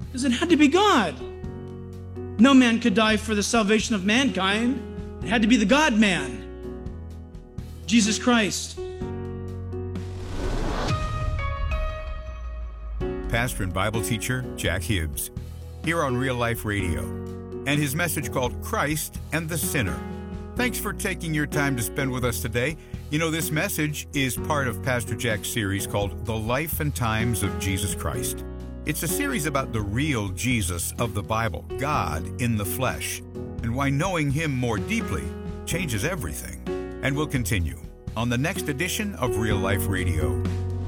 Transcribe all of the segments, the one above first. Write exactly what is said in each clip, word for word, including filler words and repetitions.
Because it had to be God. No man could die for the salvation of mankind. It had to be the God-man, Jesus Christ. Pastor and Bible teacher Jack Hibbs, here on Real Life Radio, and his message called Christ and the Sinner. Thanks for taking your time to spend with us today. You know, this message is part of Pastor Jack's series called The Life and Times of Jesus Christ. It's a series about the real Jesus of the Bible, God in the flesh, and why knowing Him more deeply changes everything. And we'll continue on the next edition of Real Life Radio.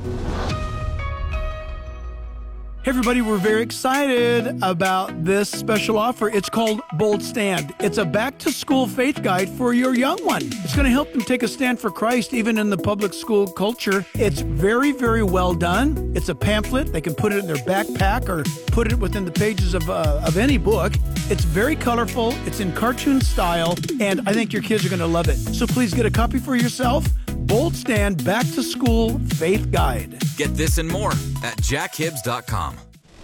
Hey everybody, we're very excited about this special offer. It's called Bold Stand. It's a back-to-school faith guide for your young one. It's going to help them take a stand for Christ even in the public school culture. It's very, very well done. It's a pamphlet. They can put it in their backpack or put it within the pages of, uh, of any book. It's very colorful. It's in cartoon style, and I think your kids are going to love it. So please get a copy for yourself. Bold Stand Back-to-School Faith Guide. Get this and more at jack hibbs dot com.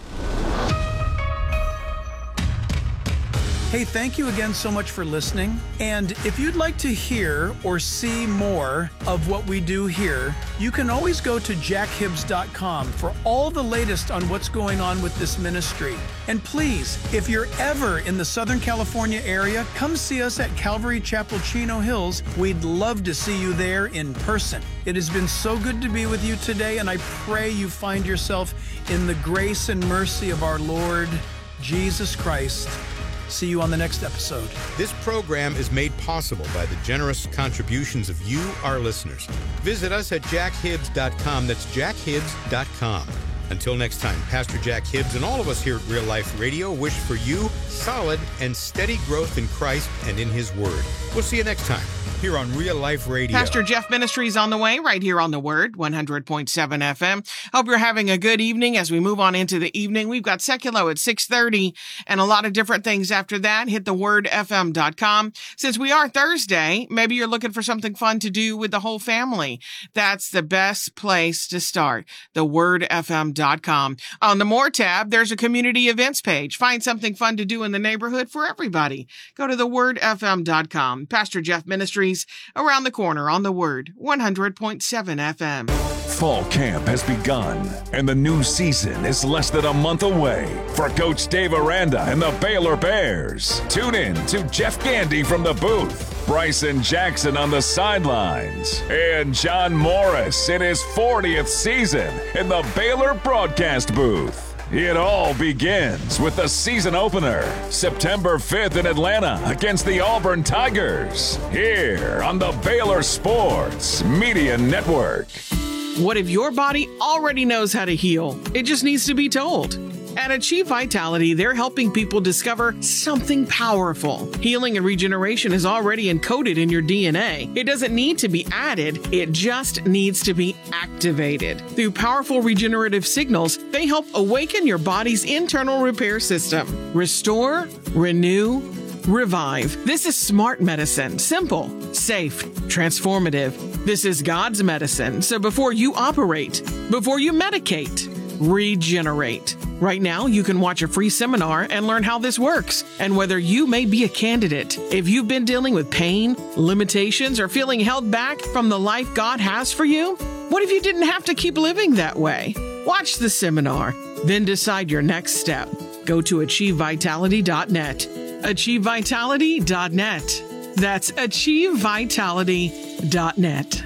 Hey, thank you again so much for listening. And if you'd like to hear or see more of what we do here, you can always go to jack hibbs dot com for all the latest on what's going on with this ministry. And please, if you're ever in the Southern California area, come see us at Calvary Chapel, Chino Hills. We'd love to see you there in person. It has been so good to be with you today, and I pray you find yourself in the grace and mercy of our Lord Jesus Christ. See you on the next episode. This program is made possible by the generous contributions of you, our listeners. Visit us at jack hibbs dot com. That's jack hibbs dot com. Until next time, Pastor Jack Hibbs and all of us here at Real Life Radio wish for you solid and steady growth in Christ and in His Word. We'll see you next time here on Real Life Radio. Pastor Jeff Ministries on the way, right here on The Word, one hundred point seven F M. Hope you're having a good evening as we move on into the evening. We've got Seculo at six thirty and a lot of different things after that. Hit the word f m dot com. Since we are Thursday, maybe you're looking for something fun to do with the whole family. That's the best place to start, the word f m dot com. On the More tab, there's a community events page. Find something fun to do in the neighborhood for everybody. Go to the word f m dot com. Pastor Jeff Ministries around the corner on The Word, one hundred point seven F M. Fall camp has begun, and the new season is less than a month away. For Coach Dave Aranda and the Baylor Bears, tune in to Jeff Gandy from the booth, Bryson Jackson on the sidelines, and John Morris in his fortieth season in the Baylor broadcast booth. It all begins with the season opener, September fifth in Atlanta against the Auburn Tigers, here on the Baylor Sports Media Network. What if your body already knows how to heal? It just needs to be told. At Achieve Vitality, they're helping people discover something powerful. Healing and regeneration is already encoded in your D N A. It doesn't need to be added, it just needs to be activated. Through powerful regenerative signals, they help awaken your body's internal repair system. Restore, renew, revive. This is smart medicine. Simple, safe, transformative. This is God's medicine. So before you operate, before you medicate, regenerate. Right now, you can watch a free seminar and learn how this works and whether you may be a candidate. If you've been dealing with pain, limitations, or feeling held back from the life God has for you, what if you didn't have to keep living that way? Watch the seminar, then decide your next step. Go to achieve vitality dot net. achieve vitality dot net. That's achieve vitality dot net.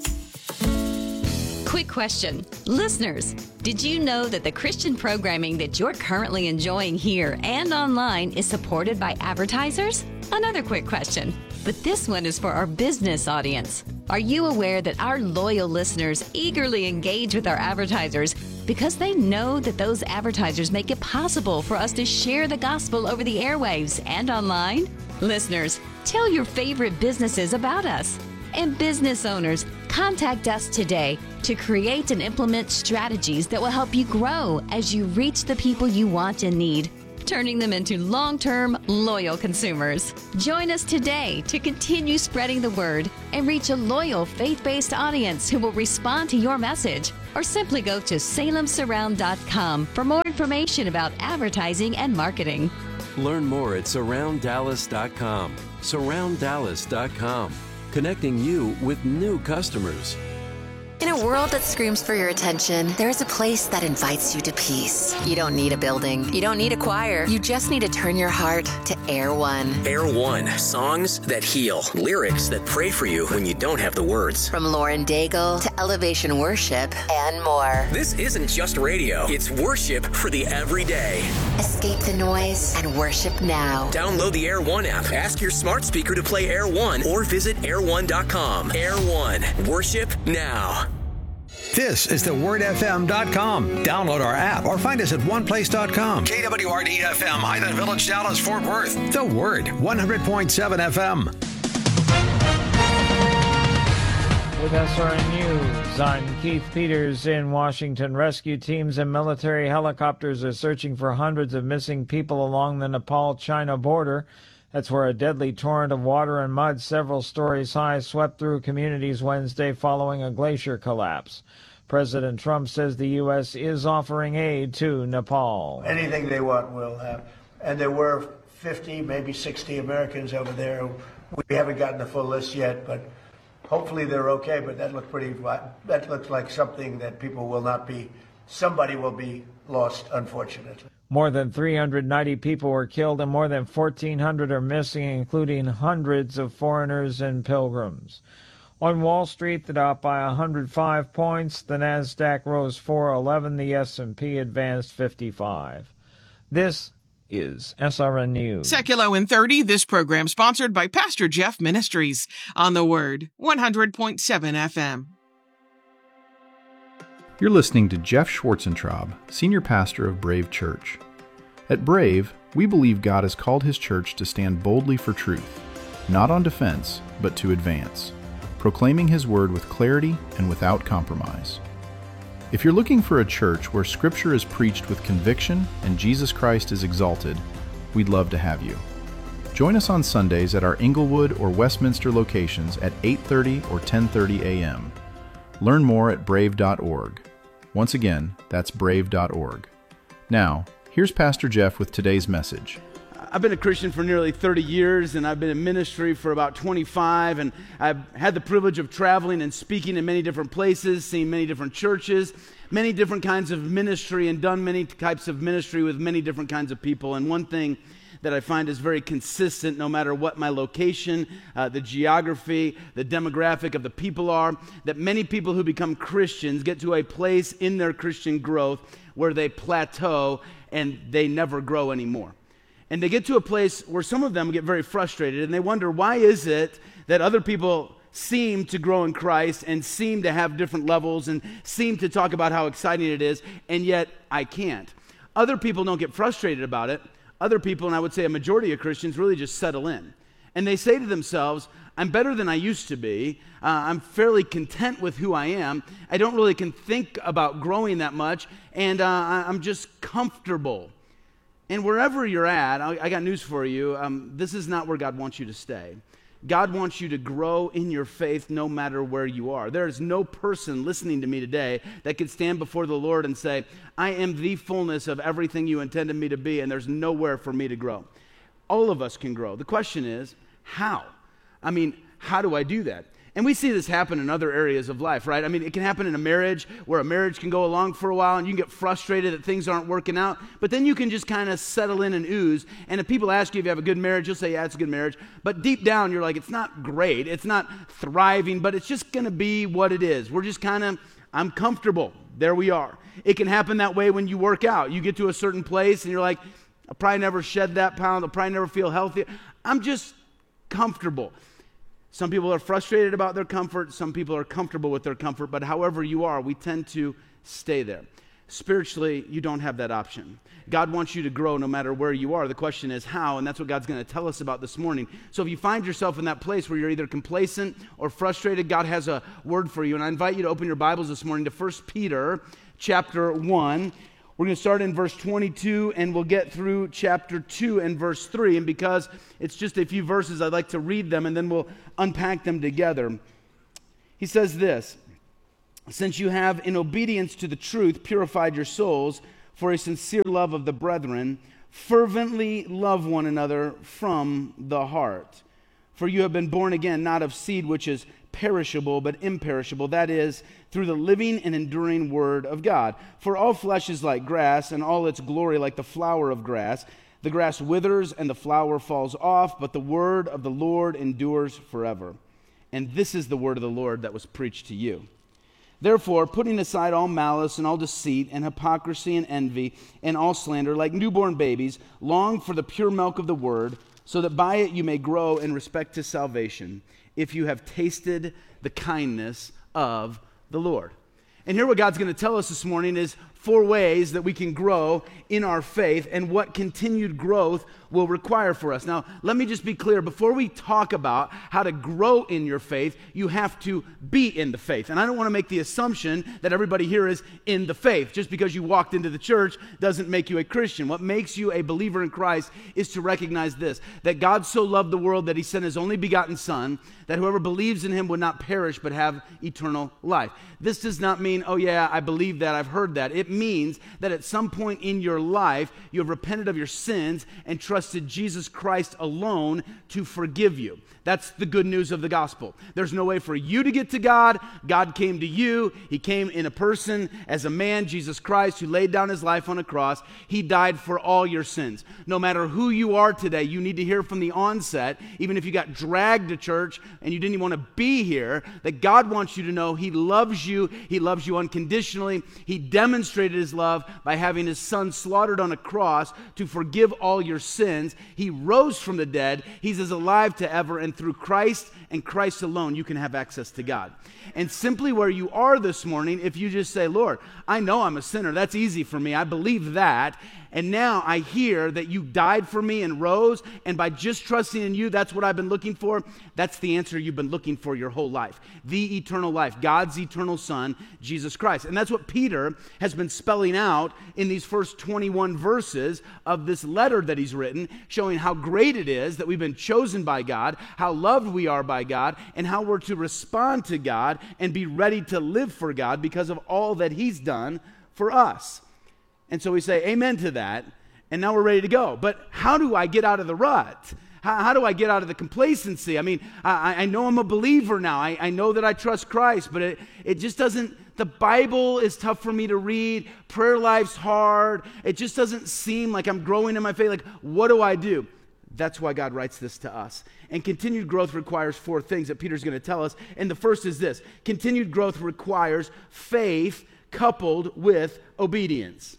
Quick question. Listeners, did you know that the Christian programming that you're currently enjoying here and online is supported by advertisers? Another quick question, but this one is for our business audience. Are you aware that our loyal listeners eagerly engage with our advertisers because they know that those advertisers make it possible for us to share the gospel over the airwaves and online? Listeners, tell your favorite businesses about us. And business owners, contact us today to create and implement strategies that will help you grow as you reach the people you want and need, turning them into long-term, loyal consumers. Join us today to continue spreading the word and reach a loyal, faith-based audience who will respond to your message. or simply go to salem surround dot com for more information about advertising and marketing. Learn more at surround dallas dot com. surround dallas dot com, connecting you with new customers. In a world that screams for your attention, there's a place that invites you to peace. You don't need a building. You don't need a choir. You just need to turn your heart to Air One. Air One, songs that heal, lyrics that pray for you when you don't have the words. From Lauren Daigle to Elevation Worship and more. This isn't just radio. It's worship for the everyday. Escape the noise and worship now. Download the Air One app. Ask your smart speaker to play Air One or visit air one dot com. Air One, worship now. This is the word f m dot com. Download our app or find us at one place dot com. K W R D F M, Highland Village, Dallas, Fort Worth. The Word, one hundred point seven F M. With S R N News, I'm Keith Peters in Washington. Rescue teams and military helicopters are searching for hundreds of missing people along the Nepal-China border. That's where a deadly torrent of water and mud several stories high swept through communities Wednesday following a glacier collapse. President Trump says the U S is offering aid to Nepal. Anything they want, we'll have. And there were fifty, maybe sixty Americans over there. We haven't gotten the full list yet, but hopefully they're okay. But that looked pretty, that looks like something that people will not be, somebody will be lost, unfortunately. More than three hundred ninety people were killed and more than fourteen hundred are missing, including hundreds of foreigners and pilgrims. On Wall Street, the Dow up by one hundred five points, the Nasdaq rose four eleven, the S and P advanced fifty-five. This is S R N News. Seculo in thirty, this program sponsored by Pastor Jeff Ministries on the Word, one hundred point seven F M. You're listening to Jeff Schwarzentraub, Senior Pastor of Brave Church. At Brave, we believe God has called His church to stand boldly for truth, not on defense, but to advance, proclaiming His word with clarity and without compromise. If you're looking for a church where Scripture is preached with conviction and Jesus Christ is exalted, we'd love to have you. Join us on Sundays at our Inglewood or Westminster locations at eight thirty or ten thirty a m Learn more at brave dot org. Once again, that's brave dot org. Now, here's Pastor Jeff with today's message. I've been a Christian for nearly thirty years, and I've been in ministry for about twenty-five, and I've had the privilege of traveling and speaking in many different places, seeing many different churches, many different kinds of ministry, and done many types of ministry with many different kinds of people. And one thing that I find is very consistent no matter what my location, uh, the geography, the demographic of the people are, that many people who become Christians get to a place in their Christian growth where they plateau and they never grow anymore. And they get to a place where some of them get very frustrated and they wonder, why is it that other people seem to grow in Christ and seem to have different levels and seem to talk about how exciting it is, and yet I can't? Other people don't get frustrated about it. Other people, and I would say a majority of Christians, really just settle in. And they say to themselves, I'm better than I used to be. Uh, I'm fairly content with who I am. I don't really can think about growing that much, and uh, I'm just comfortable. And wherever you're at, I, I got news for you. Um, this is not where God wants you to stay. God wants you to grow in your faith no matter where you are. There is no person listening to me today that can stand before the Lord and say, I am the fullness of everything you intended me to be, and there's nowhere for me to grow. All of us can grow. The question is, how? I mean, how do I do that? And we see this happen in other areas of life, right? I mean, it can happen in a marriage where a marriage can go along for a while and you can get frustrated that things aren't working out, but then you can just kind of settle in and ooze. And if people ask you if you have a good marriage, you'll say, yeah, it's a good marriage. But deep down, you're like, it's not great. It's not thriving, but it's just going to be what it is. We're just kind of, I'm comfortable. There we are. It can happen that way when you work out. You get to a certain place and you're like, I'll probably never shed that pound. I'll probably never feel healthy. I'm just comfortable. Some people are frustrated about their comfort. Some people are comfortable with their comfort. But however you are, we tend to stay there. Spiritually, you don't have that option. God wants you to grow no matter where you are. The question is how, and that's what God's going to tell us about this morning. So if you find yourself in that place where you're either complacent or frustrated, God has a word for you. And I invite you to open your Bibles this morning to First Peter chapter one. We're going to start in verse twenty-two, and we'll get through chapter two and verse three. And because it's just a few verses, I'd like to read them, and then we'll unpack them together. He says this, since you have, in obedience to the truth, purified your souls for a sincere love of the brethren, fervently love one another from the heart. For you have been born again, not of seed which is perishable, but imperishable, that is, through the living and enduring word of God. For all flesh is like grass, and all its glory like the flower of grass. The grass withers, and the flower falls off, but the word of the Lord endures forever. And this is the word of the Lord that was preached to you. Therefore, putting aside all malice and all deceit and hypocrisy and envy and all slander, like newborn babies, long for the pure milk of the word, so that by it you may grow in respect to salvation, if you have tasted the kindness of the Lord. And here what God's going to tell us this morning is four ways that we can grow in our faith and what continued growth will require for us. Now, let me just be clear. Before we talk about how to grow in your faith, you have to be in the faith. And I don't want to make the assumption that everybody here is in the faith. Just because you walked into the church doesn't make you a Christian. What makes you a believer in Christ is to recognize this, that God so loved the world that he sent his only begotten Son, that whoever believes in him would not perish but have eternal life. This does not mean, oh yeah, I believe that, I've heard that. It means that at some point in your life, you have repented of your sins and trusted Jesus Christ alone to forgive you. That's the good news of the gospel. There's no way for you to get to God. God came to you. He came in a person as a man, Jesus Christ, who laid down his life on a cross. He died for all your sins. No matter who you are today, you need to hear from the onset, even if you got dragged to church and you didn't even want to be here, that God wants you to know he loves you. He loves you unconditionally. He demonstrated his love by having his Son slaughtered on a cross to forgive all your sins. He rose from the dead. He's as alive to ever, and through Christ and Christ alone, you can have access to God. And simply where you are this morning, if you just say, Lord, I know I'm a sinner. That's easy for me. I believe that. And now I hear that you died for me and rose, and by just trusting in you, that's what I've been looking for. That's the answer you've been looking for your whole life. The eternal life, God's eternal Son, Jesus Christ. And that's what Peter has been spelling out in these first twenty-one verses of this letter that he's written, showing how great it is that we've been chosen by God, how loved we are by God, and how we're to respond to God and be ready to live for God because of all that he's done for us. And so we say amen to that, and now we're ready to go. But how do I get out of the rut? How, how do I get out of the complacency? I mean, I, I know I'm a believer now. I, I know that I trust Christ, but it, it just doesn't, the Bible is tough for me to read. Prayer life's hard. It just doesn't seem like I'm growing in my faith. Like, what do I do? That's why God writes this to us. And continued growth requires four things that Peter's going to tell us. And the first is this. Continued growth requires faith coupled with obedience.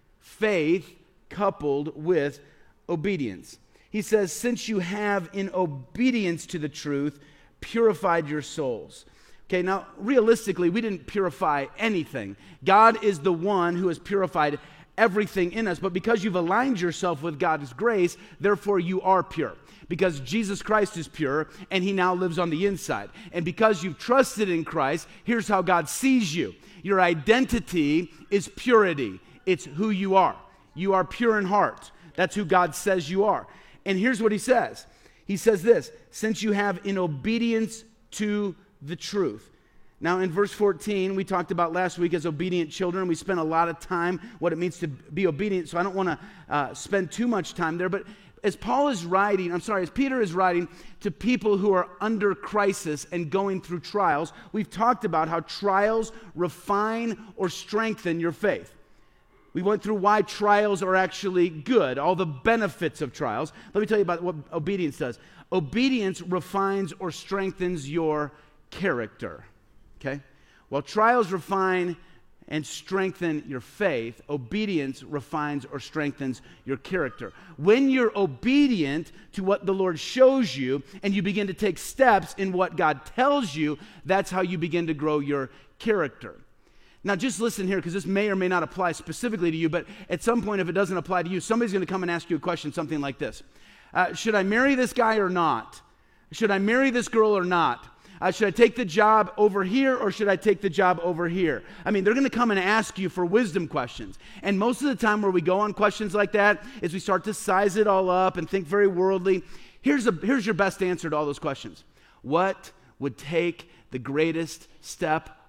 Faith coupled with obedience. He says, since you have in obedience to the truth purified your souls. Okay, now realistically, we didn't purify anything. God is the one who has purified everything in us, but because you've aligned yourself with God's grace, therefore you are pure. Because Jesus Christ is pure, and he now lives on the inside. And because you've trusted in Christ, here's how God sees you. Your identity is purity. It's who you are. You are pure in heart. That's who God says you are. And here's what he says. He says this, since you have in obedience to the truth. Now in verse fourteen, we talked about last week as obedient children. We spent a lot of time what it means to be obedient, so I don't want to uh, spend too much time there. But as Paul is writing, I'm sorry, as Peter is writing to people who are under crisis and going through trials, we've talked about how trials refine or strengthen your faith. We went through why trials are actually good, all the benefits of trials. Let me tell you about what obedience does. Obedience refines or strengthens your character, okay? While trials refine and strengthen your faith, obedience refines or strengthens your character. When you're obedient to what the Lord shows you and you begin to take steps in what God tells you, that's how you begin to grow your character. Now, just listen here, because this may or may not apply specifically to you, but at some point, if it doesn't apply to you, somebody's going to come and ask you a question, something like this. Uh, should I marry this guy or not? Should I marry this girl or not? Uh, should I take the job over here or should I take the job over here? I mean, they're going to come and ask you for wisdom questions. And most of the time where we go on questions like that is we start to size it all up and think very worldly. Here's, a, here's your best answer to all those questions. What would take the greatest step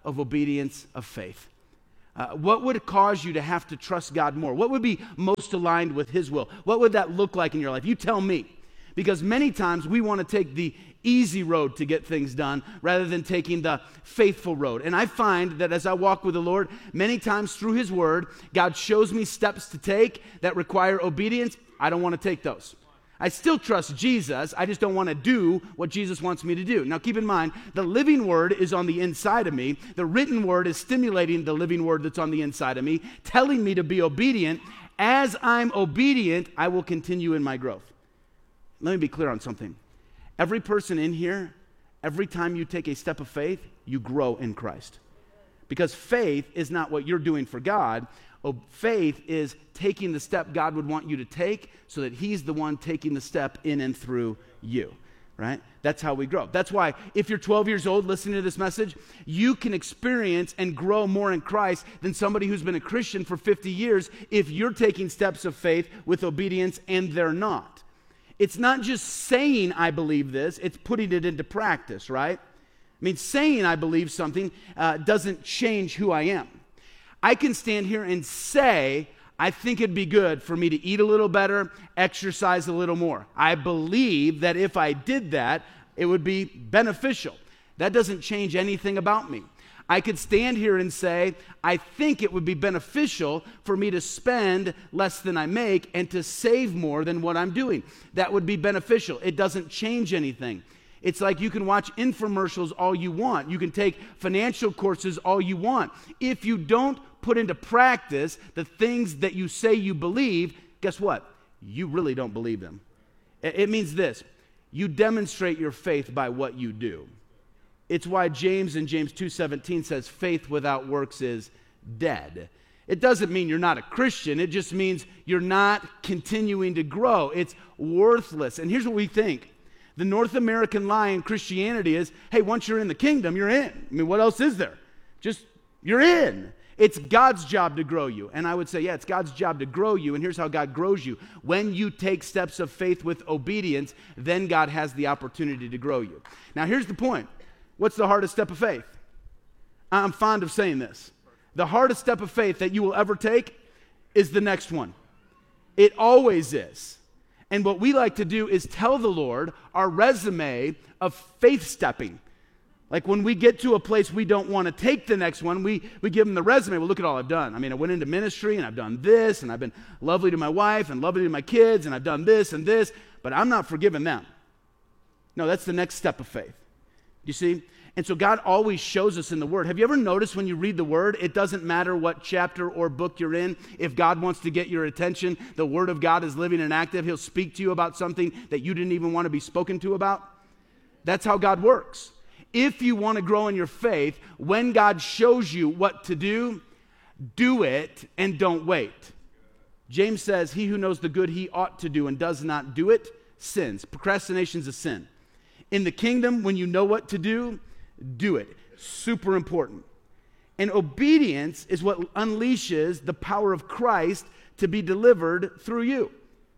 of obedience of faith? Uh, what would cause you to have to trust God more? What would be most aligned with his will? What would that look like in your life? You tell me. Because many times we want to take the easy road to get things done rather than taking the faithful road. And I find that as I walk with the Lord, many times through his word, God shows me steps to take that require obedience. I don't want to take those. I still trust Jesus. I just don't want to do what Jesus wants me to do. Now keep in mind, the living word is on the inside of me. The written word is stimulating the living word that's on the inside of me, telling me to be obedient. As I'm obedient, I will continue in my growth. Let me be clear on something. Every person in here, every time you take a step of faith, you grow in Christ. Because faith is not what you're doing for God. Oh, faith is taking the step God would want you to take so that he's the one taking the step in and through you, right? That's how we grow. That's why if you're twelve years old listening to this message, you can experience and grow more in Christ than somebody who's been a Christian for fifty years if you're taking steps of faith with obedience and they're not. It's not just saying I believe this, it's putting it into practice, right? I mean, saying I believe something uh, doesn't change who I am. I can stand here and say, I think it'd be good for me to eat a little better, exercise a little more. I believe that if I did that, it would be beneficial. That doesn't change anything about me. I could stand here and say, I think it would be beneficial for me to spend less than I make and to save more than what I'm doing. That would be beneficial. It doesn't change anything. It's like you can watch infomercials all you want. You can take financial courses all you want. If you don't put into practice the things that you say you believe, guess what? You really don't believe them. It means this. You demonstrate your faith by what you do. It's why James in James two seventeen says faith without works is dead. It doesn't mean you're not a Christian. It just means you're not continuing to grow. It's worthless. And here's what we think. The North American lie in Christianity is, hey, once you're in the kingdom, you're in. I mean, what else is there? Just, you're in. It's God's job to grow you. And I would say, yeah, it's God's job to grow you. And here's how God grows you. When you take steps of faith with obedience, then God has the opportunity to grow you. Now, here's the point. What's the hardest step of faith? I'm fond of saying this. The hardest step of faith that you will ever take is the next one. It always is. And what we like to do is tell the Lord our resume of faith stepping. Like when we get to a place we don't want to take the next one, we, we give them the resume. Well, look at all I've done. I mean, I went into ministry and I've done this, and I've been lovely to my wife and lovely to my kids, and I've done this and this, but I'm not forgiving them. No, that's the next step of faith. You see? And so God always shows us in the Word. Have you ever noticed when you read the Word, it doesn't matter what chapter or book you're in. If God wants to get your attention, the Word of God is living and active. He'll speak to you about something that you didn't even want to be spoken to about. That's how God works. If you want to grow in your faith, when God shows you what to do, do it and don't wait. James says, he who knows the good he ought to do and does not do it, sins. Procrastination is a sin. In the kingdom, when you know what to do, do it. Super important. And obedience is what unleashes the power of Christ to be delivered through you.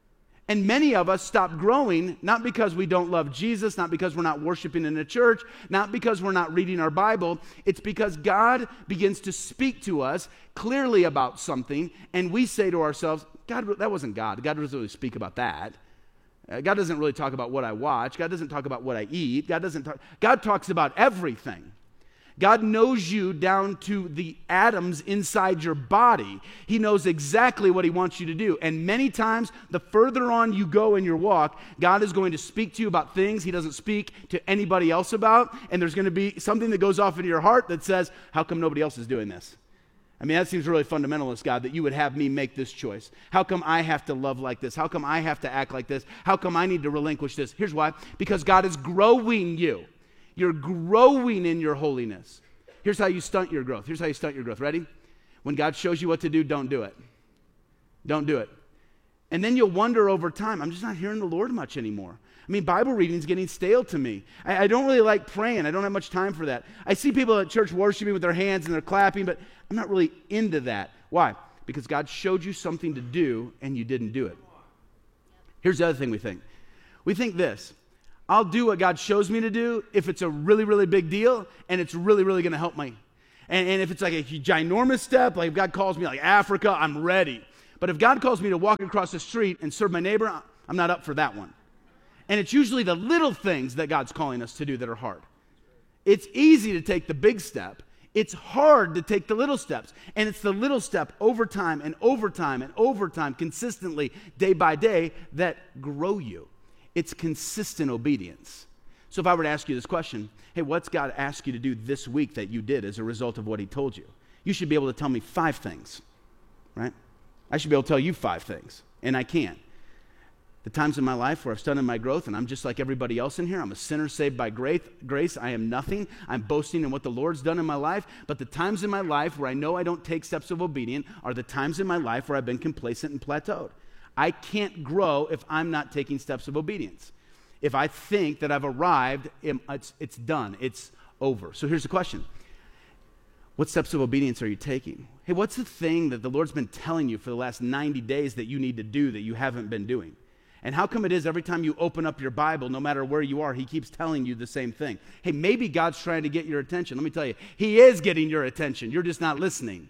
And many of us stop growing, not because we don't love Jesus, not because we're not worshiping in a church, not because we're not reading our Bible. It's because God begins to speak to us clearly about something, and we say to ourselves, God, that wasn't God. God doesn't really speak about that. Uh, God doesn't really talk about what I watch. God doesn't talk about what I eat. God doesn't talk. God talks about everything. God knows you down to the atoms inside your body. He knows exactly what he wants you to do. And many times, the further on you go in your walk, God is going to speak to you about things he doesn't speak to anybody else about. And there's going to be something that goes off into your heart that says, how come nobody else is doing this? I mean, that seems really fundamentalist, God, that you would have me make this choice. How come I have to love like this? How come I have to act like this? How come I need to relinquish this? Here's why. Because God is growing you. You're growing in your holiness. Here's how you stunt your growth. Here's how you stunt your growth. Ready? When God shows you what to do, don't do it. Don't do it. And then you'll wonder over time, I'm just not hearing the Lord much anymore. I mean, Bible reading is getting stale to me. I, I don't really like praying. I don't have much time for that. I see people at church worshiping with their hands and they're clapping, but I'm not really into that. Why? Because God showed you something to do and you didn't do it. Here's the other thing we think. We think this. I'll do what God shows me to do if it's a really, really big deal and it's really, really going to help me. And, and if it's like a ginormous step, like if God calls me like Africa, I'm ready. But if God calls me to walk across the street and serve my neighbor, I'm not up for that one. And it's usually the little things that God's calling us to do that are hard. It's easy to take the big step. It's hard to take the little steps. And it's the little step over time and over time and over time, consistently, day by day, that grow you. It's consistent obedience. So if I were to ask you this question, hey, what's God asked you to do this week that you did as a result of what he told you? You should be able to tell me five things, right? I should be able to tell you five things, and I can't. The times in my life where I've studied my growth, and I'm just like everybody else in here. I'm a sinner saved by grace. I am nothing. I'm boasting in what the Lord's done in my life. But the times in my life where I know I don't take steps of obedience are the times in my life where I've been complacent and plateaued. I can't grow if I'm not taking steps of obedience. If I think that I've arrived, it's, it's done. It's over. So here's the question. What steps of obedience are you taking? Hey, what's the thing that the Lord's been telling you for the last ninety days that you need to do that you haven't been doing? And how come it is every time you open up your Bible, no matter where you are, he keeps telling you the same thing? Hey, maybe God's trying to get your attention. Let me tell you, he is getting your attention. You're just not listening.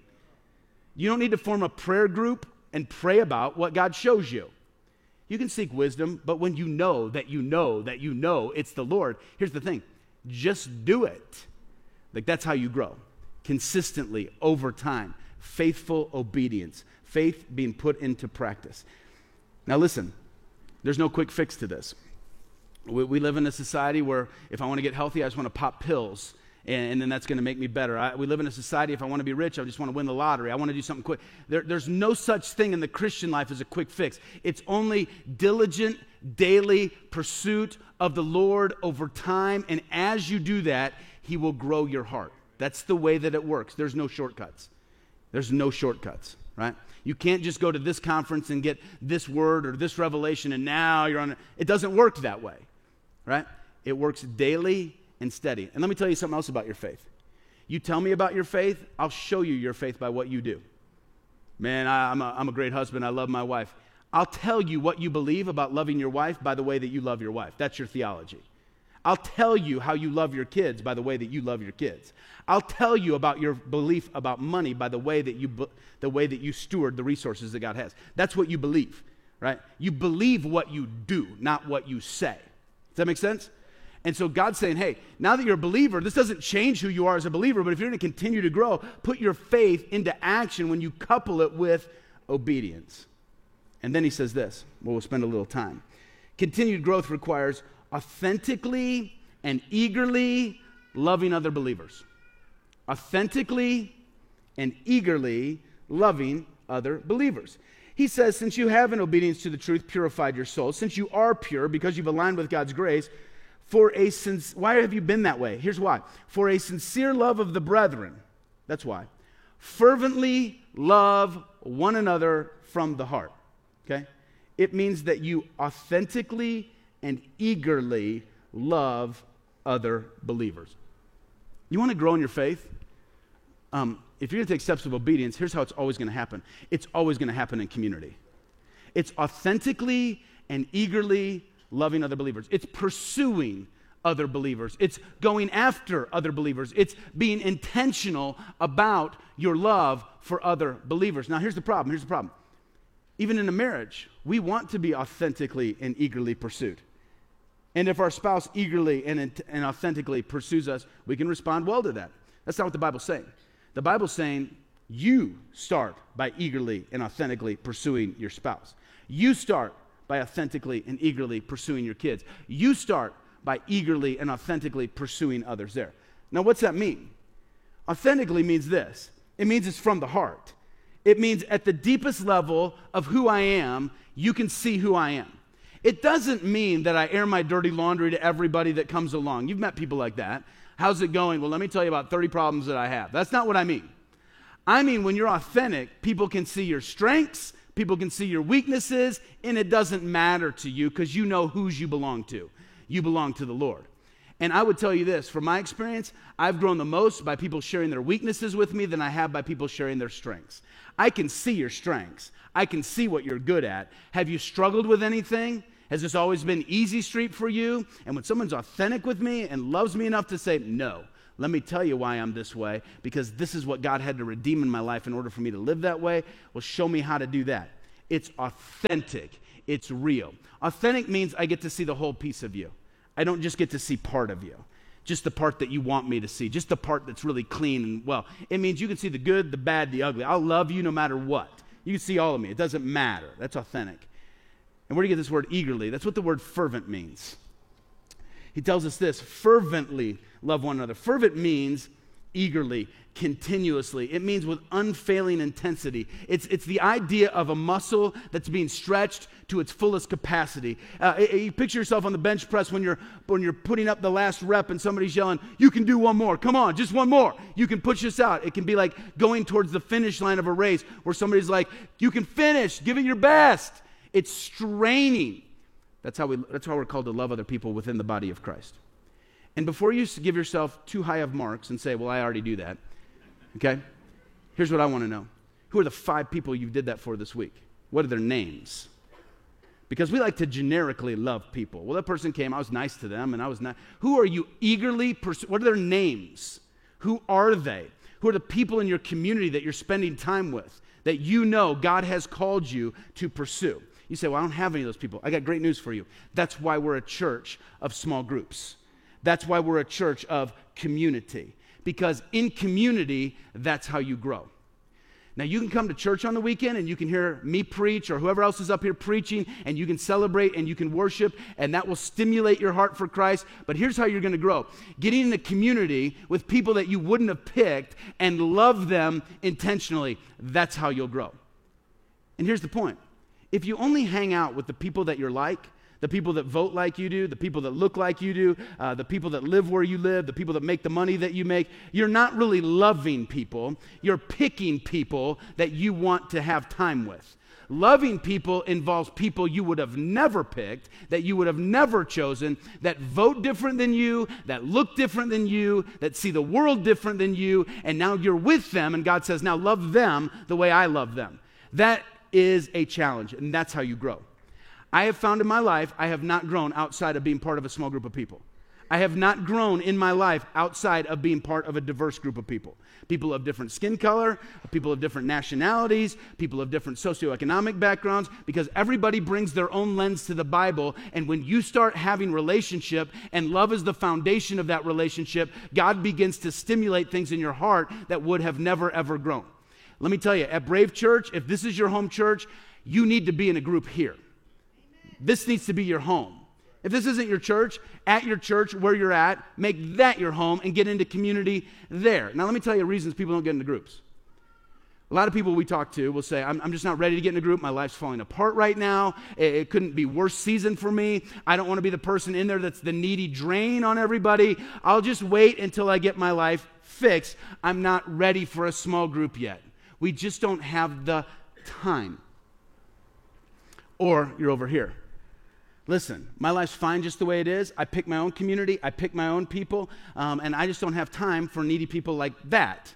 You don't need to form a prayer group and pray about what God shows you. You can seek wisdom, but when you know that you know that you know it's the Lord, here's the thing. Just do it. Like that's how you grow. Consistently, over time. Faithful obedience. Faith being put into practice. Now listen. There's no quick fix to this. We, we live in a society where if I want to get healthy, I just want to pop pills, and, and then that's going to make me better. I, we live in a society, if I want to be rich, I just want to win the lottery. I want to do something quick. There, there's no such thing in the Christian life as a quick fix. It's only diligent, daily pursuit of the Lord over time, and as you do that, he will grow your heart. That's the way that it works. There's no shortcuts. There's no shortcuts, right? You can't just go to this conference and get this word or this revelation and now you're on it. It doesn't work that way, right? It works daily and steady. And let me tell you something else about your faith. You tell me about your faith, I'll show you your faith by what you do. Man, I, I'm, a, I'm a great husband. I love my wife. I'll tell you what you believe about loving your wife by the way that you love your wife. That's your theology. I'll tell you how you love your kids by the way that you love your kids. I'll tell you about your belief about money by the way that you the way that you steward the resources that God has. That's what you believe, right? You believe what you do, not what you say. Does that make sense? And so God's saying, hey, now that you're a believer, this doesn't change who you are as a believer, but if you're going to continue to grow, put your faith into action when you couple it with obedience. And then he says this, well, we'll spend a little time. Continued growth requires authentically and eagerly loving other believers. Authentically and eagerly loving other believers. He says, since you have in obedience to the truth purified your souls, since you are pure because you've aligned with God's grace, for a since why have you been that way? Here's why. For a sincere love of the brethren, that's why. Fervently love one another from the heart. Okay? It means that you authentically and eagerly love other believers. You want to grow in your faith? Um, if you're going to take steps of obedience, here's how it's always going to happen. It's always going to happen in community. It's authentically and eagerly loving other believers. It's pursuing other believers. It's going after other believers. It's being intentional about your love for other believers. Now, here's the problem. Here's the problem. Even in a marriage, we want to be authentically and eagerly pursued. And if our spouse eagerly and, and authentically pursues us, we can respond well to that. That's not what the Bible's saying. The Bible's saying you start by eagerly and authentically pursuing your spouse. You start by authentically and eagerly pursuing your kids. You start by eagerly and authentically pursuing others there. Now, what's that mean? Authentically means this. It means it's from the heart. It means at the deepest level of who I am, you can see who I am. It doesn't mean that I air my dirty laundry to everybody that comes along. You've met people like that. How's it going? Well, let me tell you about thirty problems that I have. That's not what I mean. I mean, when you're authentic, people can see your strengths, people can see your weaknesses, and it doesn't matter to you because you know whose you belong to. You belong to the Lord. And I would tell you this, from my experience, I've grown the most by people sharing their weaknesses with me than I have by people sharing their strengths. I can see your strengths. I can see what you're good at. Have you struggled with anything? Has this always been easy street for you? And when someone's authentic with me and loves me enough to say, no, Let me tell you why I'm this way, because this is what God had to redeem in my life in order for me to live that way. Well, show me how to do that. It's authentic. It's real. Authentic means I get to see the whole piece of you. I don't just get to see part of you, just the part that you want me to see, just the part that's really clean and well. It means you can see the good, the bad, the ugly. I'll love you no matter what. You can see all of me. It doesn't matter. That's authentic. And where do you get this word eagerly? That's what the word fervent means. He tells us this, fervently love one another. Fervent means eagerly, continuously. It means with unfailing intensity. It's, it's the idea of a muscle that's being stretched to its fullest capacity. Uh, you picture yourself on the bench press when you're, when you're putting up the last rep and somebody's yelling, you can do one more. Come on, just one more. You can push this out. It can be like going towards the finish line of a race where somebody's like, you can finish. Give it your best. It's straining. That's how, we, that's how we're called to love other people within the body of Christ. And before you give yourself too high of marks and say, well, I already do that, okay? Here's what I want to know. Who are the five people you did that for this week? What are their names? Because we like to generically love people. Well, that person came, I was nice to them, and I was not. Who are you eagerly pursuing? What are their names? Who are they? Who are the people in your community that you're spending time with that you know God has called you to pursue? You say, well, I don't have any of those people. I got great news for you. That's why we're a church of small groups. That's why we're a church of community. Because in community, that's how you grow. Now, you can come to church on the weekend and you can hear me preach or whoever else is up here preaching, and you can celebrate and you can worship, and that will stimulate your heart for Christ. But here's how you're going to grow. Getting in a community with people that you wouldn't have picked and love them intentionally, that's how you'll grow. And here's the point. If you only hang out with the people that you're like, the people that vote like you do, the people that look like you do, uh, the people that live where you live, the people that make the money that you make, you're not really loving people. You're picking people that you want to have time with. Loving people involves people you would have never picked, that you would have never chosen, that vote different than you, that look different than you, that see the world different than you, and now you're with them, and God says, now love them the way I love them. That is a challenge, and that's how you grow. I have found in my life, I have not grown outside of being part of a small group of people. I have not grown in my life outside of being part of a diverse group of people. People of different skin color, people of different nationalities, people of different socioeconomic backgrounds, because everybody brings their own lens to the Bible, and when you start having relationship, and love is the foundation of that relationship, God begins to stimulate things in your heart that would have never, ever grown. Let me tell you, at Brave Church, if this is your home church, you need to be in a group here. This needs to be your home. If this isn't your church, at your church, where you're at, make that your home and get into community there. Now, let me tell you reasons people don't get into groups. A lot of people we talk to will say, I'm, I'm just not ready to get in a group. My life's falling apart right now. It, it couldn't be worse season for me. I don't want to be the person in there that's the needy drain on everybody. I'll just wait until I get my life fixed. I'm not ready for a small group yet. We just don't have the time. Or you're over here. Listen, my life's fine just the way it is. I pick my own community. I pick my own people. Um, and I just don't have time for needy people like that.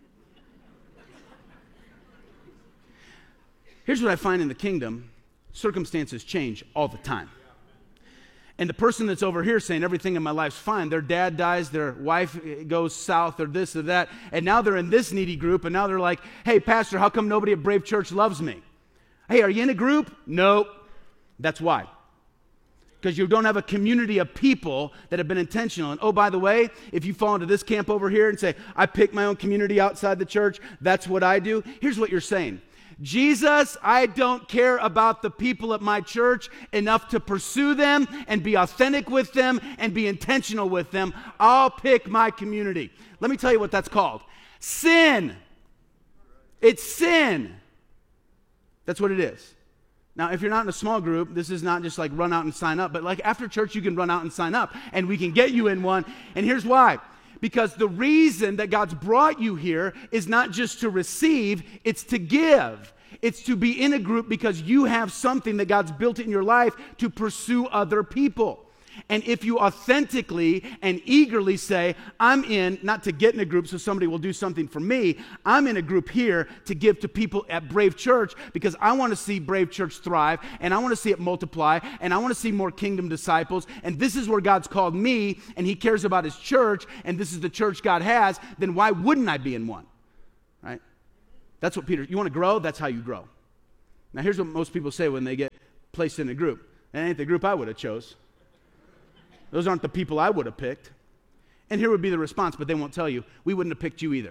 Here's what I find in the kingdom. Circumstances change all the time. And the person that's over here saying everything in my life's fine, their dad dies, their wife goes south, or this or that, and now they're in this needy group, and now they're like, hey, pastor, how come nobody at Brave Church loves me? Hey, are you in a group? Nope. That's why. Because you don't have a community of people that have been intentional. And oh, by the way, if you fall into this camp over here and say, I pick my own community outside the church, that's what I do. Here's what you're saying. Jesus, I don't care about the people at my church enough to pursue them and be authentic with them and be intentional with them. I'll pick my community. Let me tell you what that's called. Sin. It's sin. That's what it is. Now, if you're not in a small group, this is not just like run out and sign up, but like after church, you can run out and sign up, and we can get you in one. And here's why. Because the reason that God's brought you here is not just to receive, it's to give. It's to be in a group because you have something that God's built in your life to pursue other people. And if you authentically and eagerly say, I'm in, not to get in a group so somebody will do something for me, I'm in a group here to give to people at Brave Church because I want to see Brave Church thrive, and I want to see it multiply, and I want to see more kingdom disciples, and this is where God's called me, and he cares about his church, and this is the church God has, then why wouldn't I be in one? Right? That's what Peter, you want to grow? That's how you grow. Now here's what most people say when they get placed in a group. That ain't the group I would have chose. Those aren't the people I would have picked. And here would be the response, but they won't tell you. We wouldn't have picked you either.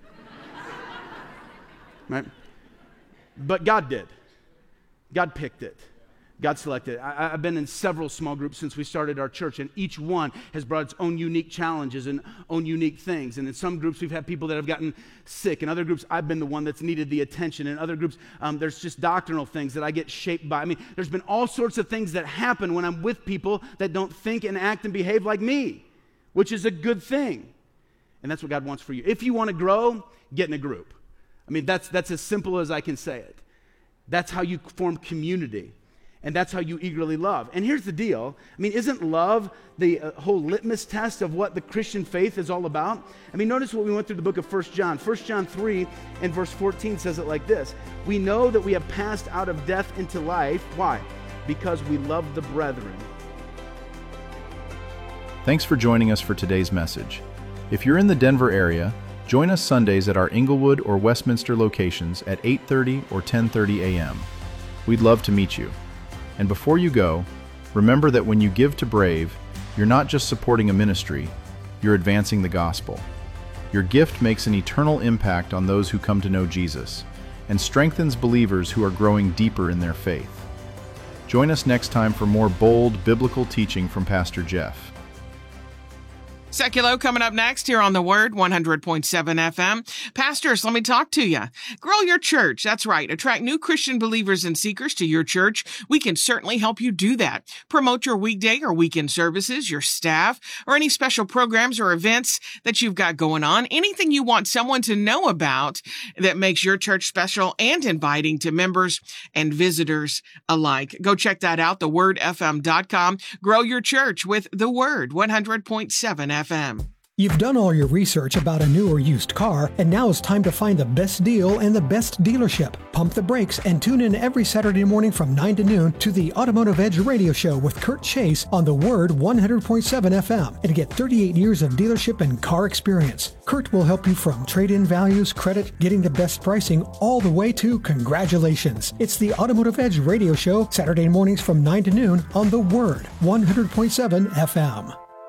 Right? But God did. God picked it. God selected it. I, I've been in several small groups since we started our church, and each one has brought its own unique challenges and own unique things. And in some groups, we've had people that have gotten sick. In other groups, I've been the one that's needed the attention. In other groups, um, there's just doctrinal things that I get shaped by. I mean, there's been all sorts of things that happen when I'm with people that don't think and act and behave like me, which is a good thing. And that's what God wants for you. If you want to grow, get in a group. I mean, that's, that's as simple as I can say it. That's how you form community. And that's how you eagerly love. And here's the deal. I mean, isn't love the uh, whole litmus test of what the Christian faith is all about? I mean, notice what we went through the book of First John. First John three and verse fourteen says it like this. We know that we have passed out of death into life. Why? Because we love the brethren. Thanks for joining us for today's message. If you're in the Denver area, join us Sundays at our Inglewood or Westminster locations at eight thirty or ten thirty a.m. We'd love to meet you. And before you go, remember that when you give to Brave, you're not just supporting a ministry, you're advancing the gospel. Your gift makes an eternal impact on those who come to know Jesus and strengthens believers who are growing deeper in their faith. Join us next time for more bold biblical teaching from Pastor Jeff. Seculo coming up next here on The Word, one hundred point seven F M. Pastors, let me talk to you. Grow your church. That's right. Attract new Christian believers and seekers to your church. We can certainly help you do that. Promote your weekday or weekend services, your staff, or any special programs or events that you've got going on. Anything you want someone to know about that makes your church special and inviting to members and visitors alike. Go check that out, the word f m dot com. Grow your church with The Word, one hundred point seven F M. You've done all your research about a new or used car, and now it's time to find the best deal and the best dealership. Pump the brakes and tune in every Saturday morning from nine to noon to the Automotive Edge Radio Show with Kurt Chase on The Word one hundred point seven F M and get thirty-eight years of dealership and car experience. Kurt will help you from trade-in values, credit, getting the best pricing, all the way to congratulations. It's the Automotive Edge Radio Show, Saturday mornings from nine to noon on The Word one hundred point seven F M.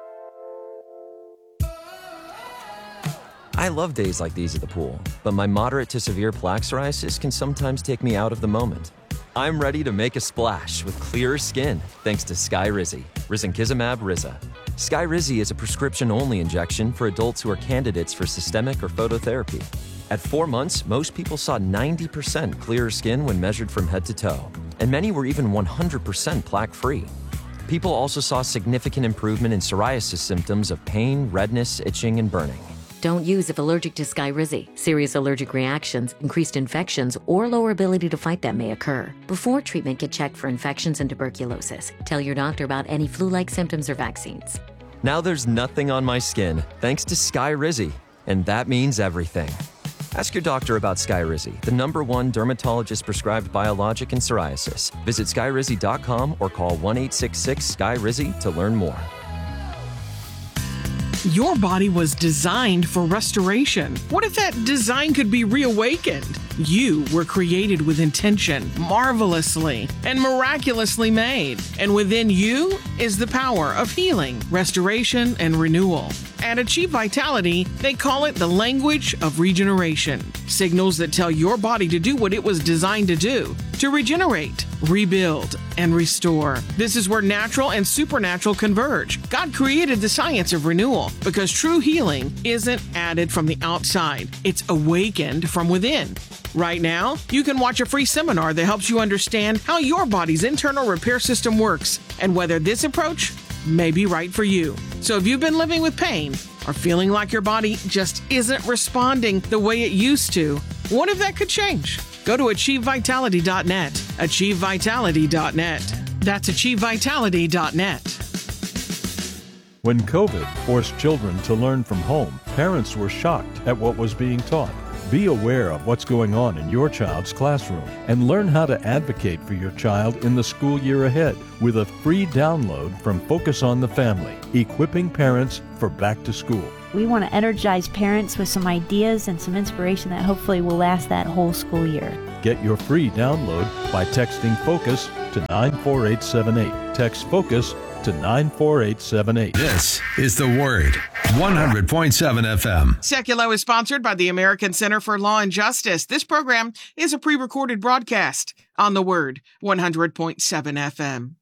I love days like these at the pool, but my moderate to severe plaque psoriasis can sometimes take me out of the moment. I'm ready to make a splash with clearer skin thanks to Skyrizi, risankizumab Riza. Skyrizi is a prescription-only injection for adults who are candidates for systemic or phototherapy. At four months, most people saw ninety percent clearer skin when measured from head to toe, and many were even one hundred percent plaque-free. People also saw significant improvement in psoriasis symptoms of pain, redness, itching, and burning. Don't use if allergic to Skyrizi. Serious allergic reactions, increased infections, or lower ability to fight them may occur. Before treatment, get checked for infections and tuberculosis. Tell your doctor about any flu-like symptoms or vaccines. Now there's nothing on my skin thanks to Skyrizi, and that means everything. Ask your doctor about Skyrizi, the number one dermatologist-prescribed biologic in psoriasis. Visit skyrizi dot com or call one eight six six S K Y R I Z Y to learn more. Your body was designed for restoration. What if that design could be reawakened? You were created with intention, marvelously and miraculously made. And within you is the power of healing, restoration, and renewal. At Achieve Vitality, they call it the language of regeneration. Signals that tell your body to do what it was designed to do, to regenerate, rebuild, and restore. This is where natural and supernatural converge. God created the science of renewal because true healing isn't added from the outside. It's awakened from within. Right now, you can watch a free seminar that helps you understand how your body's internal repair system works and whether this approach may be right for you. So if you've been living with pain or feeling like your body just isn't responding the way it used to, what if that could change? Go to achieve vitality dot net. achieve vitality dot net. That's achieve vitality dot net. When COVID forced children to learn from home, parents were shocked at what was being taught. Be aware of what's going on in your child's classroom and learn how to advocate for your child in the school year ahead with a free download from Focus on the Family, equipping parents for back to school. We want to energize parents with some ideas and some inspiration that hopefully will last that whole school year. Get your free download by texting FOCUS to nine four eight seven eight. Text FOCUS to nine four eight seven eight. This is The Word, one hundred point seven F M. Seculo is sponsored by the American Center for Law and Justice. This program is a pre-recorded broadcast on The Word, one hundred point seven F M.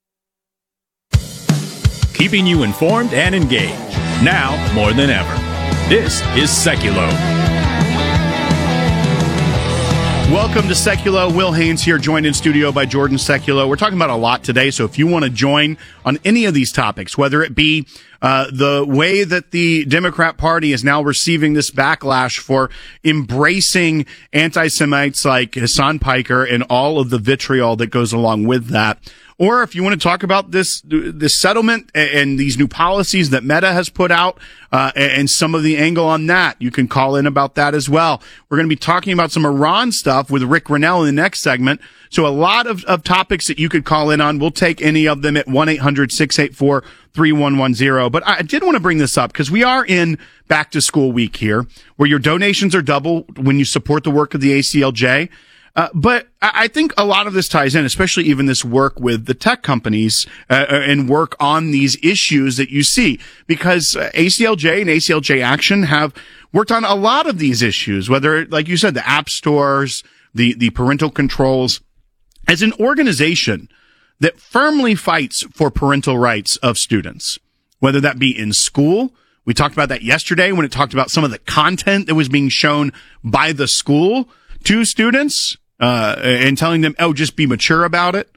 Keeping you informed and engaged, now more than ever. This is Seculo. Welcome to Seculo. Will Haynes here, joined in studio by Jordan Seculo. We're talking about a lot today, so if you want to join on any of these topics, whether it be uh, the way that the Democrat Party is now receiving this backlash for embracing anti-Semites like Hassan Piker and all of the vitriol that goes along with that, or if you want to talk about this this settlement and these new policies that Meta has put out, uh, and some of the angle on that, you can call in about that as well. We're going to be talking about some Iran stuff with Rick Grinnell in the next segment. So a lot of, of topics that you could call in on. We'll take any of them at one eight hundred six eight four three one one zero. But I did want to bring this up because we are in back to school week here, where your donations are double when you support the work of the A C L J. Uh, but I think a lot of this ties in, especially even this work with the tech companies uh, and work on these issues that you see, because uh, A C L J and A C L J Action have worked on a lot of these issues, whether, like you said, the app stores, the, the parental controls. As an organization that firmly fights for parental rights of students, whether that be in school. We talked about that yesterday when it talked about some of the content that was being shown by the school to students. Uh, and telling them, oh, just be mature about it.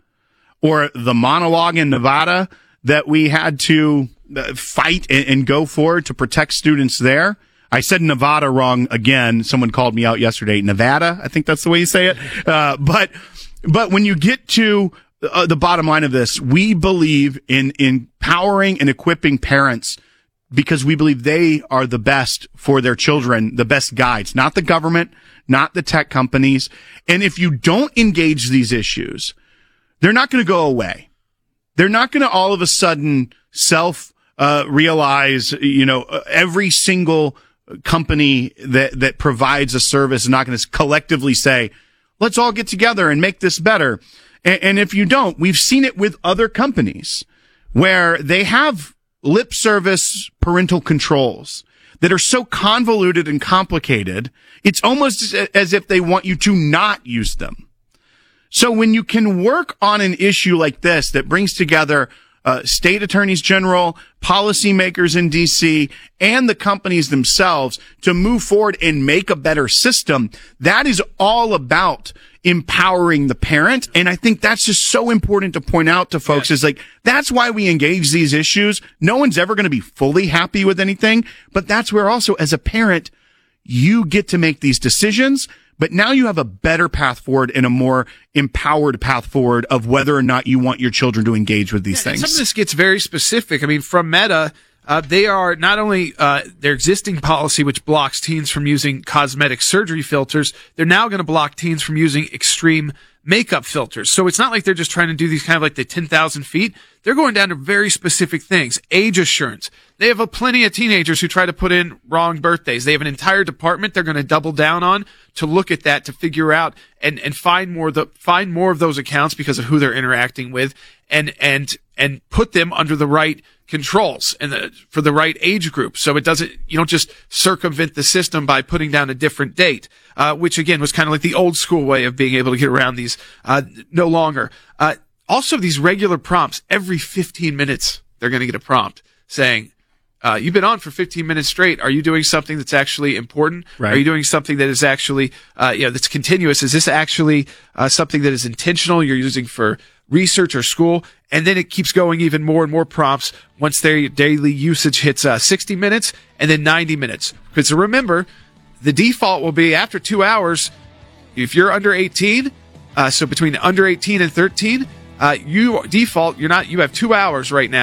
Or the monologue in Nevada that we had to uh, fight and, and go for to protect students there. I said Nevada wrong again. Someone called me out yesterday. Nevada, I think that's the way you say it. Uh, but, but when you get to uh, the bottom line of this, we believe in, in empowering and equipping parents because we believe they are the best for their children, the best guides, not the government, not the tech companies. And if you don't engage these issues, they're not going to go away. They're not going to all of a sudden self uh, realize, you know, every single company that, that provides a service is not going to collectively say, let's all get together and make this better. And, and if you don't, we've seen it with other companies where they have lip service parental controls that are so convoluted and complicated, it's almost as if they want you to not use them. So when you can work on an issue like this that brings together uh, state attorneys general, policymakers in D C, and the companies themselves to move forward and make a better system, that is all about empowering the parent. And I think that's just so important to point out to folks yes. is like, that's why we engage these issues. No one's ever going to be fully happy with anything, but that's where also as a parent, you get to make these decisions, but now you have a better path forward and a more empowered path forward of whether or not you want your children to engage with these yeah, things. Some of this gets very specific. I mean, from Meta, Uh, they are not only uh, their existing policy, which blocks teens from using cosmetic surgery filters, they're now going to block teens from using extreme makeup filters. So it's not like they're just trying to do these kind of like the ten thousand feet. They're going down to very specific things. Age assurance. They have a plenty of teenagers who try to put in wrong birthdays. They have an entire department they're going to double down on to look at that, to figure out and, and find more the, find more of those accounts because of who they're interacting with and, and, and put them under the right controls and the, for the right age group. So it doesn't, you don't just circumvent the system by putting down a different date, uh, which again was kind of like the old school way of being able to get around these, uh, no longer. Uh, also these regular prompts, every fifteen minutes, they're going to get a prompt saying, uh, you've been on for fifteen minutes straight. Are you doing something that's actually important? Right. Are you doing something that is actually, uh, you know, that's continuous? Is this actually, uh, something that is intentional you're using for research or school? And then it keeps going even more and more prompts once their daily usage hits uh, sixty minutes and then ninety minutes. Because remember, the default will be after two hours, if you're under eighteen, uh, so between under eighteen and thirteen, uh, you default, you're not, you have two hours right now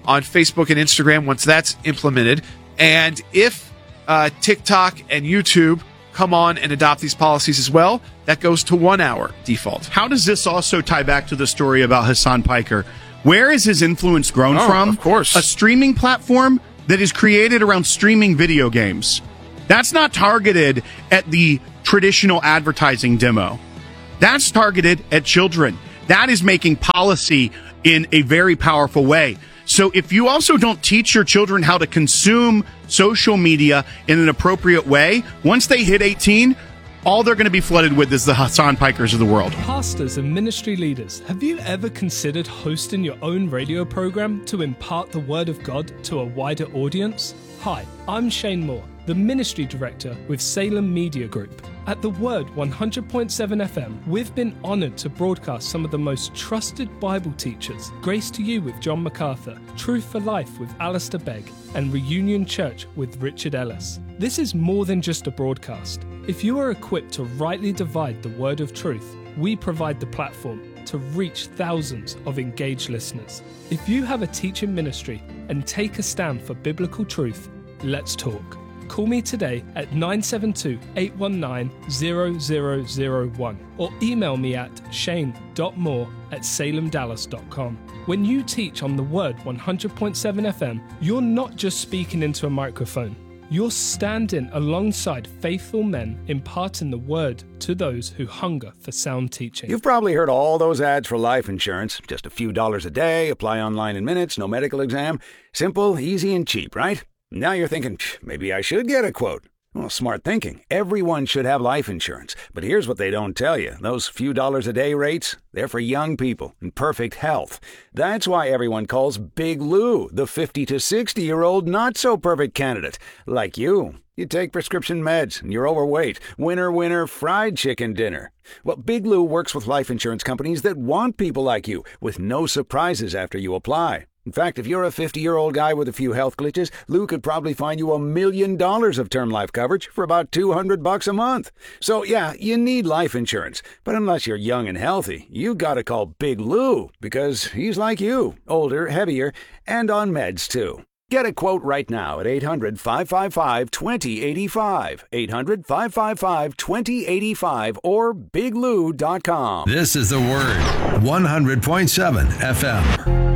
on Facebook and Instagram once that's implemented. And if uh, TikTok and YouTube come on and adopt these policies as well, that goes to one hour default. How does this also tie back to the story about Hassan Piker? Where is his influence grown oh, from? Of course. A streaming platform that is created around streaming video games. That's not targeted at the traditional advertising demo. That's targeted at children. That is making policy in a very powerful way. So if you also don't teach your children how to consume social media in an appropriate way, once they hit eighteen, all they're going to be flooded with is the Hassan Pikers of the world. Pastors and ministry leaders, have you ever considered hosting your own radio program to impart the Word of God to a wider audience? Hi, I'm Shane Moore, the Ministry Director with Salem Media Group. At The Word one hundred point seven F M, we've been honoured to broadcast some of the most trusted Bible teachers, Grace to You with John MacArthur, Truth for Life with Alistair Begg, and Reunion Church with Richard Ellis. This is more than just a broadcast. If you are equipped to rightly divide the word of truth, we provide the platform to reach thousands of engaged listeners. If you have a teaching ministry and take a stand for biblical truth, let's talk. Call me today at nine seven two, eight one nine, zero zero zero one or email me at shane dot moore at salem dallas dot com. When you teach on the Word one hundred point seven F M, you're not just speaking into a microphone. You're standing alongside faithful men imparting the Word to those who hunger for sound teaching. You've probably heard all those ads for life insurance. Just a few dollars a day, apply online in minutes, no medical exam. Simple, easy, and cheap, right? Now you're thinking, maybe I should get a quote. Well, smart thinking. Everyone should have life insurance. But here's what they don't tell you. Those few dollars a day rates, they're for young people in perfect health. That's why everyone calls Big Lou the fifty to sixty-year-old not-so-perfect candidate. Like you. You take prescription meds and you're overweight. Winner, winner, fried chicken dinner. Well, Big Lou works with life insurance companies that want people like you with no surprises after you apply. In fact, if you're a fifty-year-old guy with a few health glitches, Lou could probably find you a million dollars of term life coverage for about two hundred bucks a month. So, yeah, you need life insurance. But unless you're young and healthy, you gotta call Big Lou because he's like you, older, heavier, and on meds, too. Get a quote right now at eight hundred, five five five, two zero eight five, eight hundred, five five five, two zero eight five, or big lou dot com. This is The Word, one hundred point seven F M.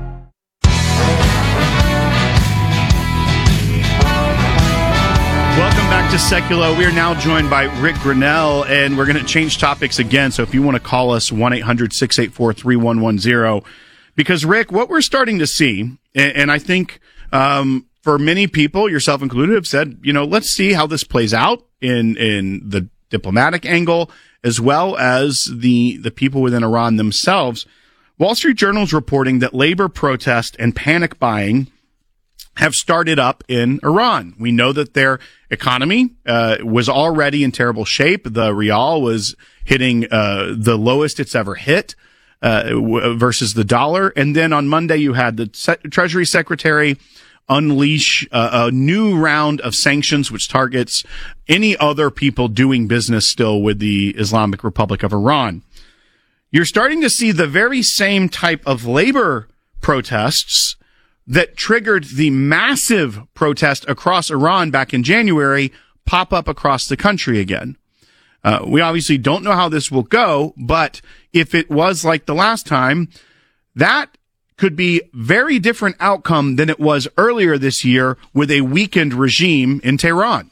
Welcome back to Secular. We are now joined by Rick Grinnell, and we're going to change topics again. So if you want to call us, one eight hundred, six eight four, three one one zero. Because, Rick, what we're starting to see, and, and I think um, for many people, yourself included, have said, you know, let's see how this plays out in, in the diplomatic angle, as well as the, the people within Iran themselves. Wall Street Journal is reporting that labor protest and panic buying have started up in Iran. We know that their economy uh, was already in terrible shape. The rial was hitting uh, the lowest it's ever hit uh, w- versus the dollar. And then on Monday, you had the Se- Treasury Secretary unleash uh, a new round of sanctions, which targets any other people doing business still with the Islamic Republic of Iran. You're starting to see the very same type of labor protests that triggered the massive protest across Iran back in January pop up across the country again. Uh, we obviously don't know how this will go, but if it was like the last time, that could be very different outcome than it was earlier this year with a weakened regime in Tehran.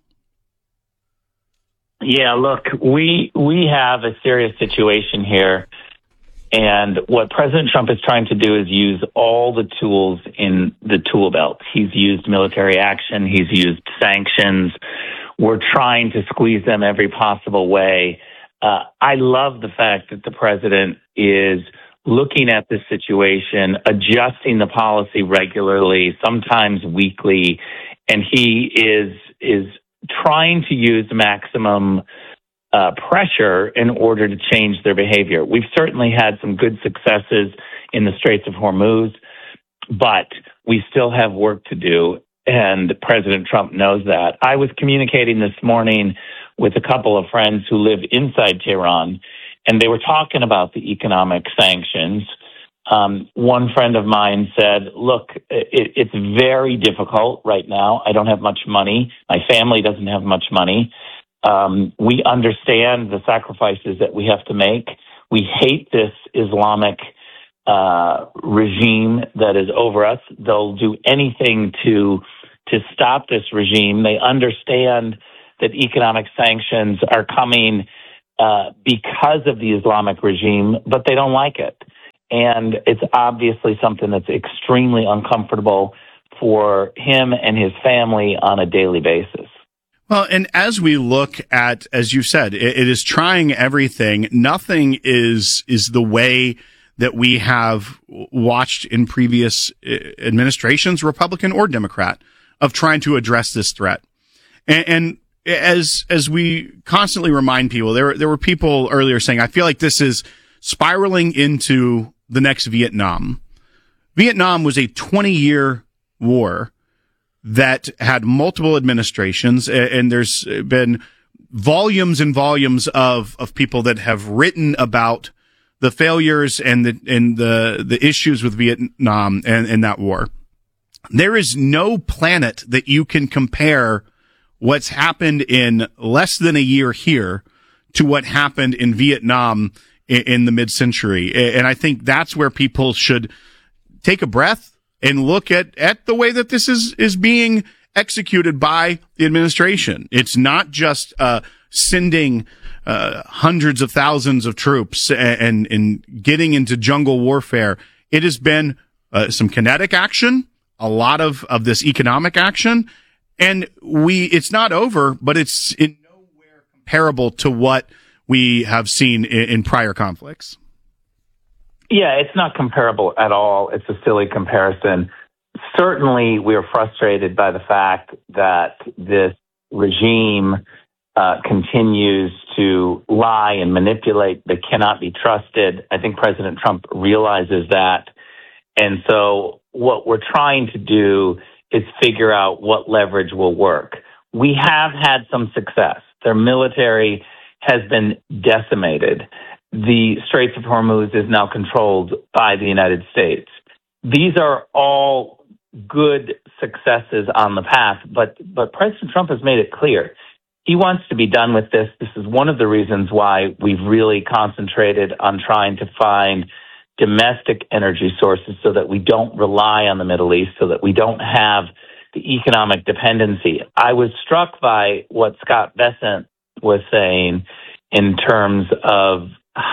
Yeah, look, we we have a serious situation here. And what President Trump is trying to do is use all the tools in the tool belt. He's used military action. He's used sanctions. We're trying to squeeze them every possible way. Uh, I love the fact that the president is looking at this situation, adjusting the policy regularly, sometimes weekly, and he is is trying to use maximum Uh, pressure in order to change their behavior. We've certainly had some good successes in the Straits of Hormuz, but we still have work to do, and President Trump knows that. I was communicating this morning with a couple of friends who live inside Tehran, and they were talking about the economic sanctions Um, one friend of mine said, look, it, it's very difficult right now. I don't have much money. My family doesn't have much money. Um, we understand the sacrifices that we have to make. We hate this Islamic uh, regime that is over us. They'll do anything to to stop this regime. They understand that economic sanctions are coming uh, because of the Islamic regime, but they don't like it. And it's obviously something that's extremely uncomfortable for him and his family on a daily basis. Well, and as we look at, as you said, it, it is trying everything. Nothing is is the way that we have watched in previous administrations, Republican or Democrat, of trying to address this threat. And, and as as we constantly remind people, there there were people earlier saying, I feel like this is spiraling into the next Vietnam. Vietnam was a twenty-year war that had multiple administrations, and there's been volumes and volumes of, of people that have written about the failures and the and the the issues with Vietnam and, and that war. There is no planet that you can compare what's happened in less than a year here to what happened in Vietnam in, in the mid-century. And I think that's where people should take a breath and look at, at the way that this is, is being executed by the administration. It's not just, uh, sending, uh, hundreds of thousands of troops and, and, and getting into jungle warfare. It has been, uh, some kinetic action, a lot of, of this economic action. And we, it's not over, but it's in nowhere comparable to what we have seen in, in prior conflicts. Yeah, it's not comparable at all. It's a silly comparison. Certainly, we're frustrated by the fact that this regime uh, continues to lie and manipulate. They cannot be trusted. I think President Trump realizes that. And so what we're trying to do is figure out what leverage will work. We have had some success. Their military has been decimated. The Straits of Hormuz is now controlled by the United States. These are all good successes on the path, but, but President Trump has made it clear he wants to be done with this. This is one of the reasons why we've really concentrated on trying to find domestic energy sources so that we don't rely on the Middle East, so that we don't have the economic dependency. I was struck by what Scott Bessent was saying in terms of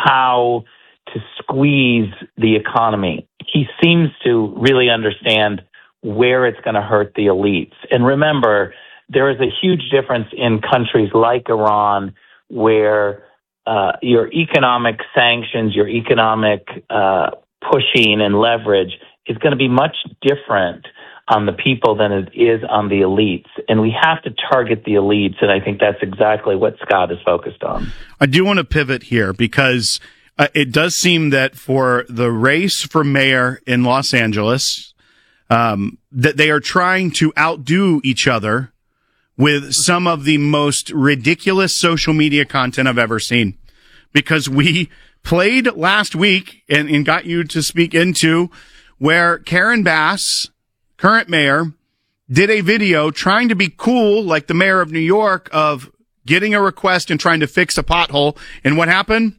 how to squeeze the economy. He seems to really understand where it's going to hurt the elites. And remember, there is a huge difference in countries like Iran where uh, your economic sanctions, your economic uh, pushing and leverage is going to be much different on the people than it is on the elites. And we have to target the elites, and I think that's exactly what Scott is focused on. I do want to pivot here because uh, it does seem that for the race for mayor in Los Angeles, um, that they are trying to outdo each other with some of the most ridiculous social media content I've ever seen. Because we played last week and, and got you to speak into where Karen Bass, current mayor, did a video trying to be cool like the mayor of New York of getting a request and trying to fix a pothole. And what happened?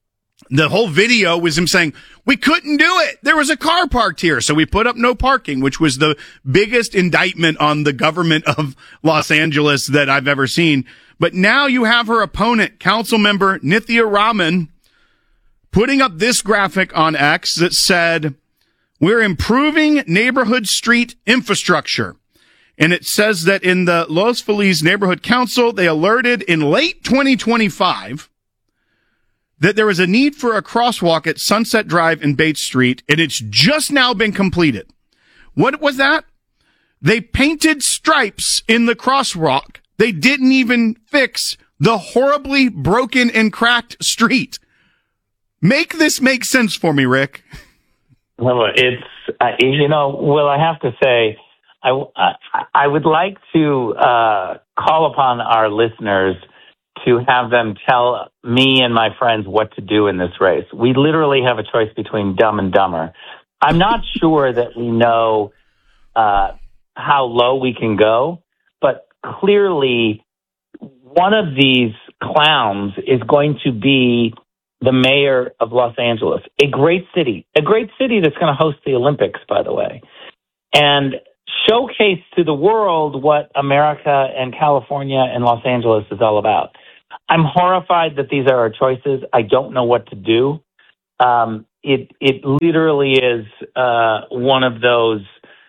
The whole video was him saying, we couldn't do it. There was a car parked here. So we put up no parking, which was the biggest indictment on the government of Los Angeles that I've ever seen. But now you have her opponent, council member Nithya Raman, putting up this graphic on X that said, we're improving neighborhood street infrastructure. And it says that in the Los Feliz Neighborhood Council, they alerted in late twenty twenty-five that there was a need for a crosswalk at Sunset Drive and Bates Street, and it's just now been completed. What was that? They painted stripes in the crosswalk. They didn't even fix the horribly broken and cracked street. Make this make sense for me, Rick. Well, it's, uh, you know, Will, I have to say, I, I, I would like to uh, call upon our listeners to have them tell me and my friends what to do in this race. We literally have a choice between dumb and dumber. I'm not sure that we know uh, how low we can go, but clearly one of these clowns is going to be the mayor of Los Angeles, a great city, a great city that's going to host the Olympics, by the way, and showcase to the world what America and California and Los Angeles is all about. I'm horrified that these are our choices. I don't know what to do. Um, it it literally is uh, one of those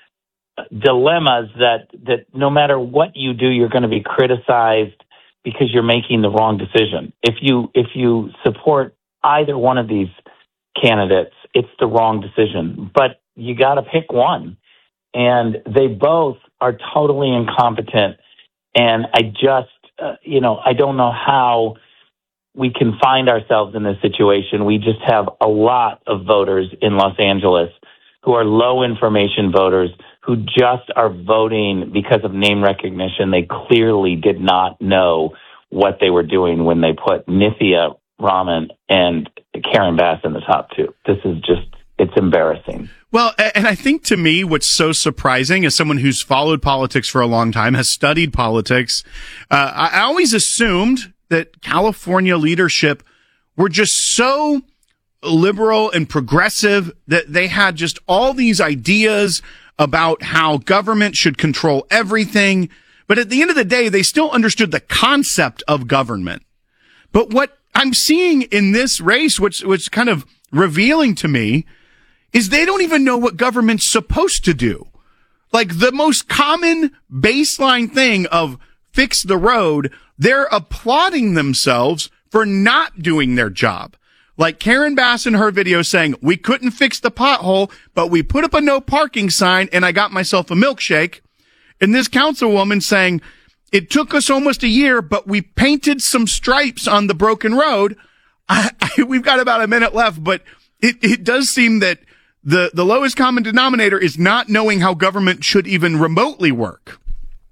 dilemmas that that no matter what you do, you're going to be criticized because you're making the wrong decision. If you if you support either one of these candidates, it's the wrong decision. But you got to pick one, and they both are totally incompetent. And I just, uh, you know, I don't know how we can find ourselves in this situation. We just have a lot of voters in Los Angeles who are low information voters who just are voting because of name recognition. They clearly did not know what they were doing when they put Nithya Raman and Karen Bass in the top two. This is just, it's embarrassing. Well, and I think to me, what's so surprising as someone who's followed politics for a long time, has studied politics, uh, I always assumed that California leadership were just so liberal and progressive that they had just all these ideas about how government should control everything. But at the end of the day, they still understood the concept of government. But what I'm seeing in this race, which which kind of revealing to me, is they don't even know what government's supposed to do. Like the most common baseline thing of fix the road, they're applauding themselves for not doing their job. Like Karen Bass in her video saying, we couldn't fix the pothole, but we put up a no parking sign and I got myself a milkshake. And this councilwoman saying, it took us almost a year, but we painted some stripes on the broken road. I, I, we've got about a minute left, but it, it does seem that the, the lowest common denominator is not knowing how government should even remotely work.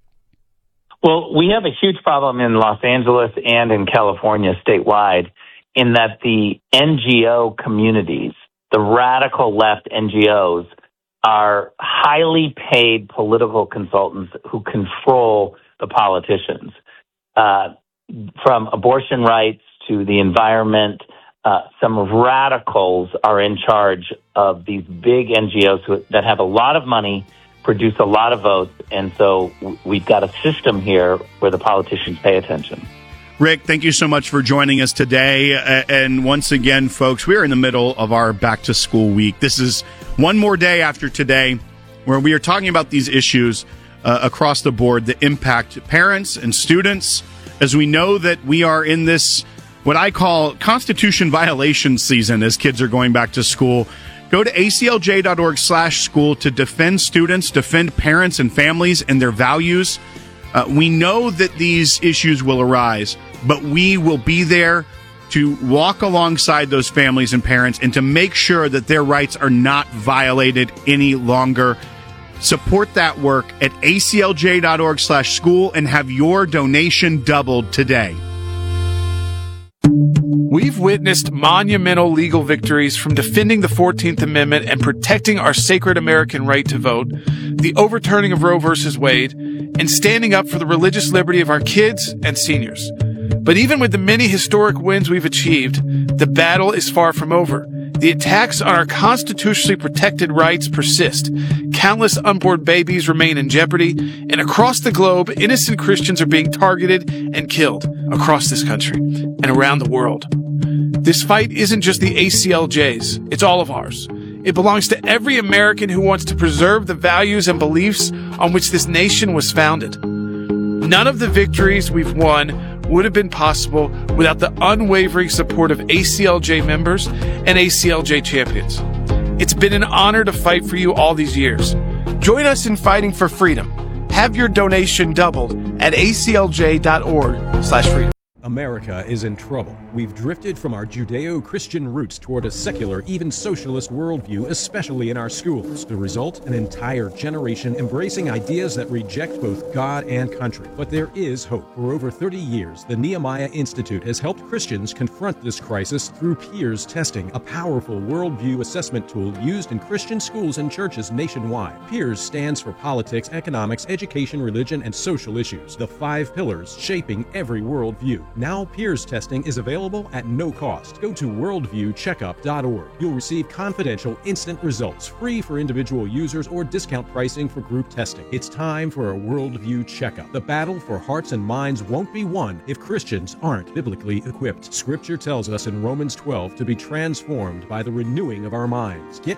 Well, we have a huge problem in Los Angeles and in California statewide in that the N G O communities, the radical left N G Os, are highly paid political consultants who control the politicians. Uh, from abortion rights to the environment, uh, some radicals are in charge of these big N G Os who, that have a lot of money, produce a lot of votes, and so we've got a system here where the politicians pay attention. Rick, thank you so much for joining us today. And once again, folks, we're in the middle of our back-to-school week. This is one more day after today where we are talking about these issues uh, across the board that impact parents and students, as we know that we are in this, what I call Constitution violation season as kids are going back to school. Go to aclj.org slash school to defend students, defend parents and families and their values. Uh, we know that these issues will arise, but we will be there to walk alongside those families and parents and to make sure that their rights are not violated any longer. Support that work at aclj.org slash school and have your donation doubled today. We've witnessed monumental legal victories from defending the fourteenth Amendment and protecting our sacred American right to vote, the overturning of Roe versus Wade, and standing up for the religious liberty of our kids and seniors. But even with the many historic wins we've achieved, the battle is far from over. The attacks on our constitutionally protected rights persist. Countless unborn babies remain in jeopardy, and across the globe, innocent Christians are being targeted and killed across this country and around the world. This fight isn't just the A C L J's, it's all of ours. It belongs to every American who wants to preserve the values and beliefs on which this nation was founded. None of the victories we've won would have been possible without the unwavering support of A C L J members and A C L J champions. It's been an honor to fight for you all these years. Join us in fighting for freedom. Have your donation doubled at aclj.org slash freedom. America is in trouble. We've drifted from our Judeo-Christian roots toward a secular, even socialist worldview, especially in our schools. The result? An entire generation embracing ideas that reject both God and country. But there is hope. For over thirty years, the Nehemiah Institute has helped Christians confront this crisis through peers testing, a powerful worldview assessment tool used in Christian schools and churches nationwide. Peers stands for politics, economics, education, religion, and social issues. The five pillars shaping every worldview. Now peers testing is available at no cost. Go to worldview checkup dot org. You'll receive confidential, instant results, free for individual users or discount pricing for group testing. It's time for a worldview checkup. The battle for hearts and minds won't be won if Christians aren't biblically equipped. Scripture tells us in Romans twelve to be transformed by the renewing of our minds. Get